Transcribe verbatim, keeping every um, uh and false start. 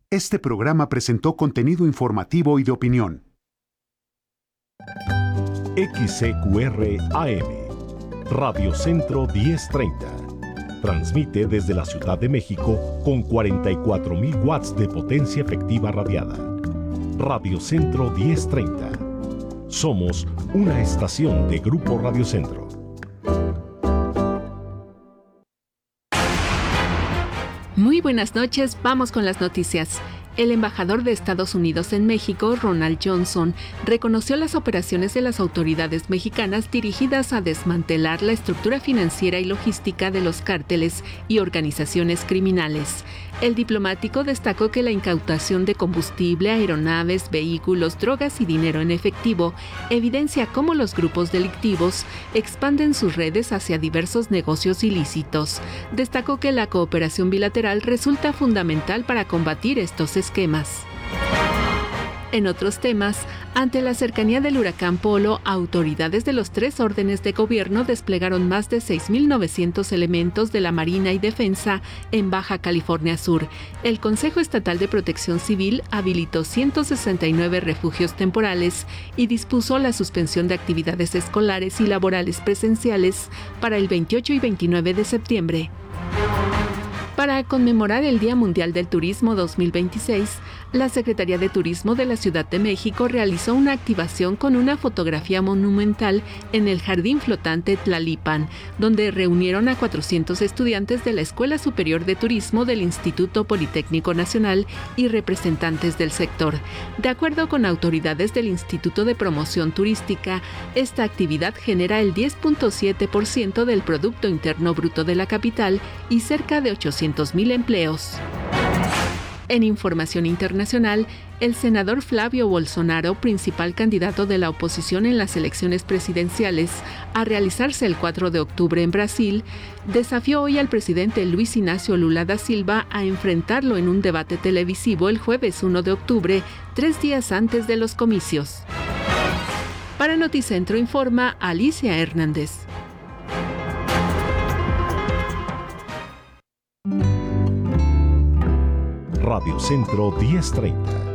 Este programa presentó contenido informativo y de opinión. X C Q R A M, Radio Centro diez treinta. Transmite desde la Ciudad de México con cuarenta y cuatro mil watts de potencia efectiva radiada. Radio Centro diez treinta. Somos una estación de Grupo Radio Centro. Muy buenas noches, vamos con las noticias. El embajador de Estados Unidos en México, Ronald Johnson, reconoció las operaciones de las autoridades mexicanas dirigidas a desmantelar la estructura financiera y logística de los cárteles y organizaciones criminales. El diplomático destacó que la incautación de combustible, aeronaves, vehículos, drogas y dinero en efectivo evidencia cómo los grupos delictivos expanden sus redes hacia diversos negocios ilícitos. Destacó que la cooperación bilateral resulta fundamental para combatir estos esquemas. En otros temas, ante la cercanía del huracán Polo, autoridades de los tres órdenes de gobierno desplegaron más de seis mil novecientos elementos de la Marina y Defensa en Baja California Sur. El Consejo Estatal de Protección Civil habilitó ciento sesenta y nueve refugios temporales y dispuso la suspensión de actividades escolares y laborales presenciales para el veintiocho y veintinueve de septiembre. Para conmemorar el Día Mundial del Turismo dos mil veintiséis, la Secretaría de Turismo de la Ciudad de México realizó una activación con una fotografía monumental en el Jardín Flotante Tlalipan, donde reunieron a cuatrocientos estudiantes de la Escuela Superior de Turismo del Instituto Politécnico Nacional y representantes del sector. De acuerdo con autoridades del Instituto de Promoción Turística, esta actividad genera el diez punto siete por ciento del Producto Interno Bruto de la capital y cerca de ochocientos mil empleos. En información internacional, el senador Flavio Bolsonaro, principal candidato de la oposición en las elecciones presidenciales a realizarse el cuatro de octubre en Brasil, desafió hoy al presidente Luis Ignacio Lula da Silva a enfrentarlo en un debate televisivo el jueves uno de octubre, tres días antes de los comicios. Para Noticentro informa Alicia Hernández. Radio Centro diez treinta.